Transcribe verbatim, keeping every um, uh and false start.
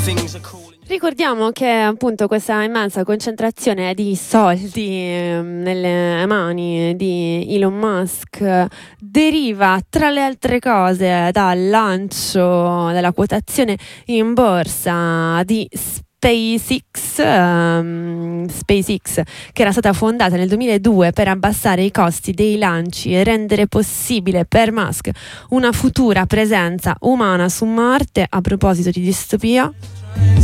Ricordiamo che appunto questa immensa concentrazione di soldi ehm, nelle mani di Elon Musk deriva tra le altre cose dal lancio della quotazione in borsa di SpaceX, um, SpaceX, che era stata fondata nel duemiladue per abbassare i costi dei lanci e rendere possibile per Musk una futura presenza umana su Marte. A proposito di distopia,